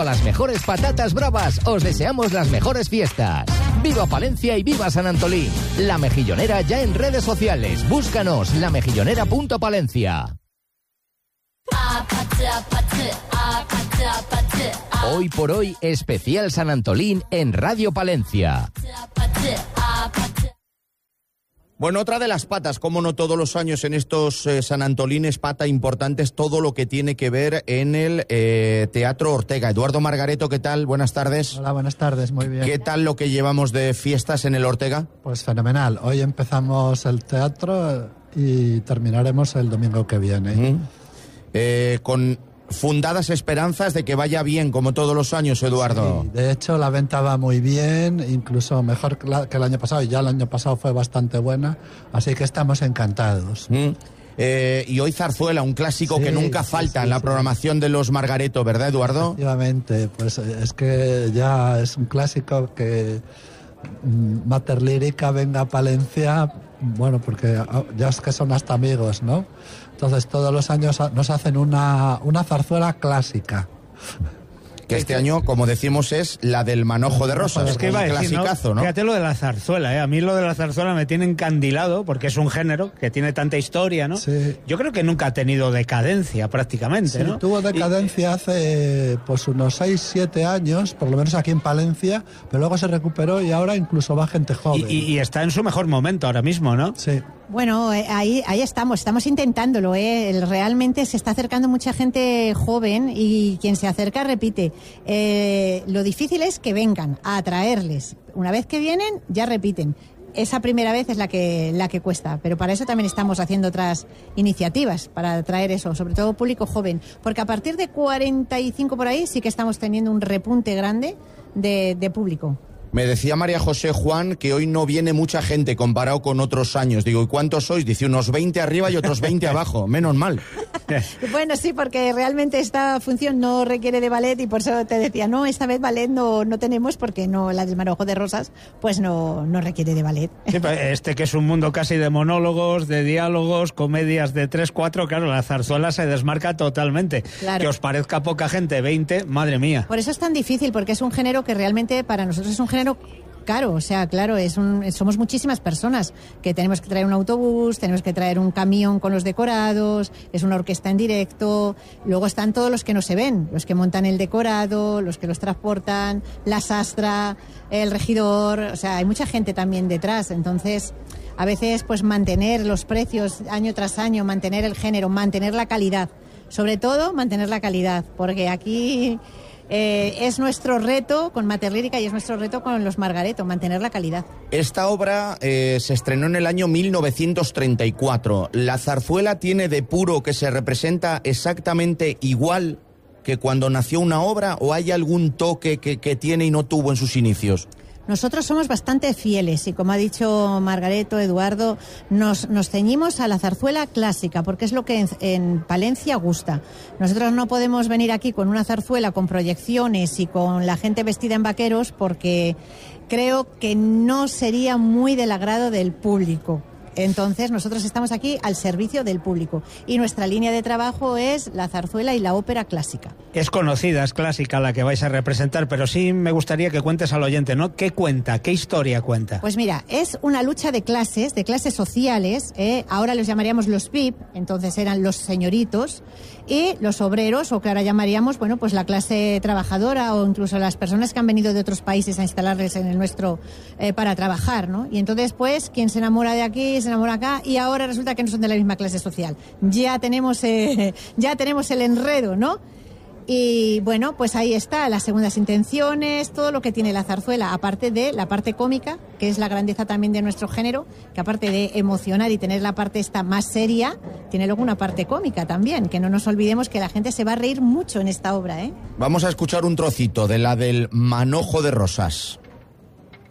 a las mejores patatas bravas, os deseamos las mejores fiestas. ¡Viva Palencia y viva San Antolín! La Mejillonera ya en redes sociales. Búscanos, lamejillonera.palencia. Hoy por hoy, especial San Antolín en Radio Palencia. Bueno, otra de las patas, como no todos los años en estos San Antolines, pata importante es todo lo que tiene que ver en el Teatro Ortega. Eduardo Margareto, ¿qué tal? Buenas tardes. Hola, buenas tardes, muy bien. ¿Qué tal lo que llevamos de fiestas en el Ortega? Pues fenomenal. Hoy empezamos el teatro y terminaremos el domingo que viene. Con fundadas esperanzas de que vaya bien, como todos los años, Eduardo. Sí, de hecho, la venta va muy bien, incluso mejor que el año pasado, y ya el año pasado fue bastante buena, así que estamos encantados. Y hoy zarzuela, un clásico que nunca falta en la programación de los Margareto, ¿verdad, Eduardo? Efectivamente, pues es que ya es un clásico que Mater Lírica venga a Palencia, bueno, porque ya es que son hasta amigos, ¿no? Entonces todos los años nos hacen una zarzuela clásica. Que este año, como decimos, es la del Manojo de Rosas. Es que iba a decir, clasicazo, ¿no? Fíjate lo de la zarzuela, ¿eh? A mí lo de la zarzuela me tiene encandilado porque es un género que tiene tanta historia, ¿no? Sí. Yo creo que nunca ha tenido decadencia prácticamente, Sí, ¿no? tuvo decadencia hace pues unos 6-7 años, por lo menos aquí en Palencia, pero luego se recuperó y ahora incluso va gente joven. Y está en su mejor momento ahora mismo, ¿no? Sí. Bueno, ahí estamos intentándolo, ¿eh? Realmente se está acercando mucha gente joven y quien se acerca repite. Lo difícil es que vengan a atraerles. Una vez que vienen, ya repiten. Esa primera vez es la que cuesta, pero para eso también estamos haciendo otras iniciativas, para atraer eso, sobre todo público joven. Porque a partir de 45 por ahí sí que estamos teniendo un repunte grande de público. Me decía María José Juan que hoy no viene mucha gente comparado con otros años. Digo, ¿y cuántos sois? Dice, unos 20 arriba y otros 20 abajo. Menos mal. Bueno, sí, porque realmente esta función no requiere de ballet y por eso te decía, no, esta vez ballet no tenemos porque no, la del Manojo de Rosas pues no requiere de ballet. Sí, que es un mundo casi de monólogos, de diálogos, comedias de 3-4, claro, la zarzuela se desmarca totalmente. Claro. Que os parezca poca gente, 20, madre mía. Por eso es tan difícil, porque es un género que realmente para nosotros es un género caro, o sea, claro, somos muchísimas personas que tenemos que traer un autobús, tenemos que traer un camión con los decorados, es una orquesta en directo, luego están todos los que no se ven, los que montan el decorado, los que los transportan, la sastra, el regidor, o sea, hay mucha gente también detrás, entonces a veces pues mantener los precios año tras año, mantener el género, mantener la calidad, sobre todo mantener la calidad, porque aquí es nuestro reto con Mater Lírica y es nuestro reto con los Margareto, mantener la calidad. Esta obra se estrenó en el año 1934. ¿La zarzuela tiene de puro que se representa exactamente igual que cuando nació una obra o hay algún toque que tiene y no tuvo en sus inicios? Nosotros somos bastante fieles y, como ha dicho Margareto, Eduardo, nos ceñimos a la zarzuela clásica porque es lo que en Palencia gusta. Nosotros no podemos venir aquí con una zarzuela con proyecciones y con la gente vestida en vaqueros porque creo que no sería muy del agrado del público. Entonces nosotros estamos aquí al servicio del público y nuestra línea de trabajo es la zarzuela y la ópera clásica. Es conocida, es clásica la que vais a representar, pero sí me gustaría que cuentes al oyente, ¿no? ¿Qué cuenta? ¿Qué historia cuenta? Pues mira, es una lucha de clases sociales, ahora los llamaríamos los VIP, entonces eran los señoritos, y los obreros, o que ahora llamaríamos, bueno, pues la clase trabajadora o incluso las personas que han venido de otros países a instalarles en el nuestro para trabajar, ¿no? Y entonces, pues, quien se enamora de aquí, se enamora acá, y ahora resulta que no son de la misma clase social. Ya tenemos el enredo, ¿no? Y bueno, pues ahí está, las segundas intenciones, todo lo que tiene la zarzuela, aparte de la parte cómica, que es la grandeza también de nuestro género, que aparte de emocionar y tener la parte esta más seria, tiene luego una parte cómica también, que no nos olvidemos que la gente se va a reír mucho en esta obra, ¿eh? Vamos a escuchar un trocito de la del Manojo de Rosas.